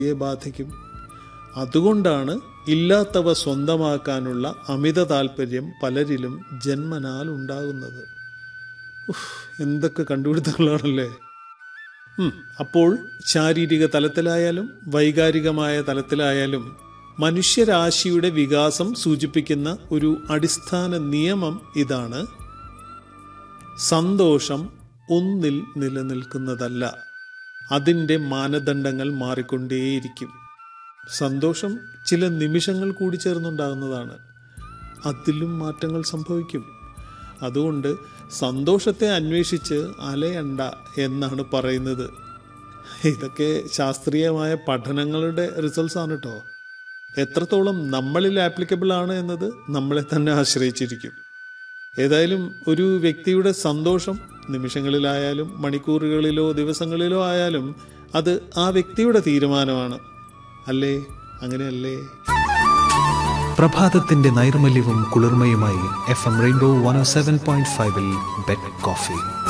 ബാധിക്കും. അതുകൊണ്ടാണ് ഇല്ലാത്തവ സ്വന്തമാക്കാനുള്ള അമിത താല്പര്യം പലരിലും ജന്മനാൽ ഉണ്ടാകുന്നത്. എന്തൊക്കെ കണ്ടുപിടുത്തങ്ങളാണല്ലേ. അപ്പോൾ ശാരീരിക തലത്തിലായാലും വൈകാരികമായ തലത്തിലായാലും മനുഷ്യരാശിയുടെ വികാസം സൂചിപ്പിക്കുന്ന ഒരു അടിസ്ഥാന നിയമം ഇതാണ്: സന്തോഷം ഒന്നിൽ നിലനിൽക്കുന്നതല്ല, അതിൻ്റെ മാനദണ്ഡങ്ങൾ മാറിക്കൊണ്ടേയിരിക്കും. സന്തോഷം ചില നിമിഷങ്ങൾ കൂടി ചേർന്നുണ്ടാകുന്നതാണ്, അതിലും മാറ്റങ്ങൾ സംഭവിക്കും. അതുകൊണ്ട് സന്തോഷത്തെ അന്വേഷിച്ച് അലയണ്ട എന്നാണ് പറയുന്നത്. ഇതൊക്കെ ശാസ്ത്രീയമായ പഠനങ്ങളുടെ റിസൾട്ട്സ് ആണ് കേട്ടോ. എത്രത്തോളം നമ്മളിൽ ആപ്ലിക്കബിൾ ആണ് എന്നത് നമ്മളെ തന്നെ ആശ്രയിച്ചിരിക്കും. ഏതായാലും ഒരു വ്യക്തിയുടെ സന്തോഷം നിമിഷങ്ങളിലായാലും മണിക്കൂറുകളിലോ ദിവസങ്ങളിലോ ആയാലും അത് ആ വ്യക്തിയുടെ തീരുമാനമാണ്. അല്ലേ? അങ്ങനെയല്ലേ? പ്രഭാതത്തിന്റെ നൈർമല്യവും കുളിർമയുമായി FM റെയിൻബോ 107.5 ബെഡ് കോഫി.